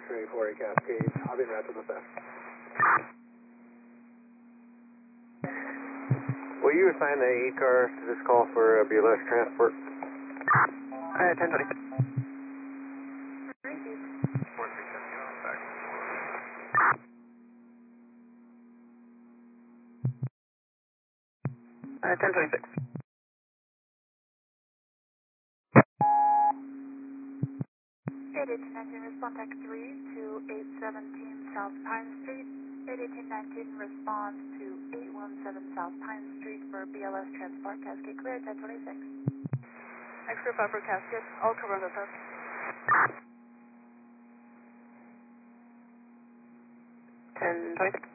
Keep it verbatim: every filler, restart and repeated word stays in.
X-ray for a Cascade, I'll be right to the best. Will you assign the eight car to this call for uh, B L S transport? Uh, ten twenty-six. Uh, ten twenty-six. eight eighteen nineteen, respond tech three to eight seventeen South Pine Street. eight eighteen nineteen, response to eight one seven South Pine Street for B L S transport, Cascade clear, ten twenty-six. X-ray five for Cascade, all cover on the test. ten twenty-six.